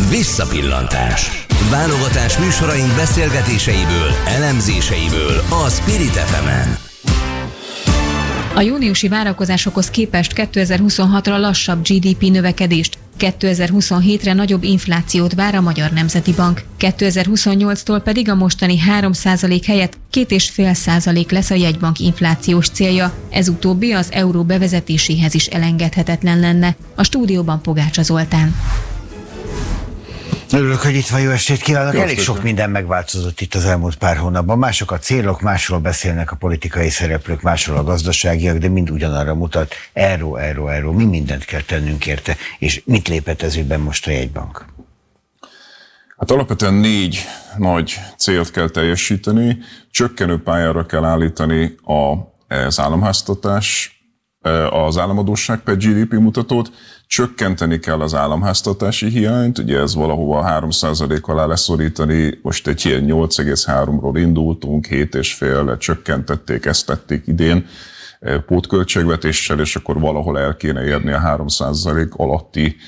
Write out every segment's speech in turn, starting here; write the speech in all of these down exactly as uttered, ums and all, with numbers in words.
Visszapillantás. Válogatás műsoraink beszélgetéseiből, elemzéseiből a Spirit ef emen. A júniusi várakozásokhoz képest kétezer-huszonhatra lassabb gé dé pé növekedést, kétezer-huszonhétre nagyobb inflációt vár a Magyar Nemzeti Bank. kétezer-huszonnyolctól pedig a mostani három százalék helyett két egész öt százalék lesz a jegybank inflációs célja. Ez utóbbi az euró bevezetéséhez is elengedhetetlen lenne. A stúdióban Pogácsa Zoltán. Örülök, hogy itt van, jó estét kívánok. Jó, elég sok minden megváltozott itt az elmúlt pár hónapban. Mások a célok, másról beszélnek a politikai szereplők, másról a gazdaságiak, de mind ugyanarra mutat. Euró, euró, euró. Mi mindent kell tennünk érte, és mit lépett ez ügyben most a jegybank? Hát alapvetően négy nagy célt kell teljesíteni. Csökkenő pályára kell állítani az államháztartás, az államadósság per gé dé pé mutatót, csökkenteni kell az államháztartási hiányt, ugye ez valahova három százalék alá leszorítani, most egy ilyen nyolc egész háromról indultunk, hét egész ötre csökkentették, ezt tették idén pótköltségvetéssel, és akkor valahol el kéne érni a három százalék alatti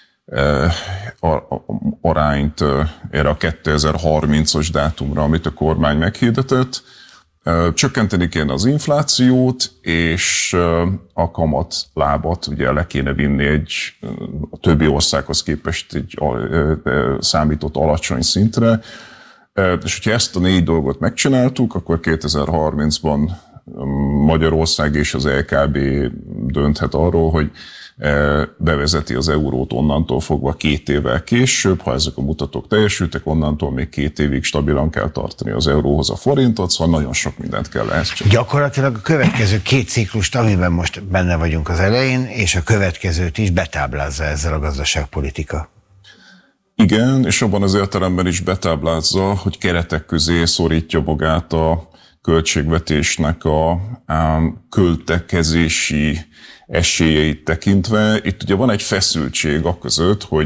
arányt erre a kétezer-harmincas dátumra, amit a kormány meghirdetett. Csökkenteni kéne az inflációt, és a kamatlábat ugye le kéne vinni egy a többi országhoz képest egy számított alacsony szintre. És hogyha ezt a négy dolgot megcsináltuk, akkor kétezer-harmincban Magyarország és az é ká bé dönthet arról, hogy bevezeti az eurót onnantól fogva két évvel később, ha ezek a mutatók teljesültek, onnantól még két évig stabilan kell tartani az euróhoz a forintot, szóval nagyon sok mindent kell ehhez csinálni. Gyakorlatilag a következő két ciklust, amiben most benne vagyunk az elején, és a következőt is betáblázza ezzel a gazdaságpolitika. Igen, és abban az értelemben is betáblázza, hogy keretek közé szorítja magát a költségvetésnek a, a költekezési esélyeit tekintve. Itt ugye van egy feszültség aközött, hogy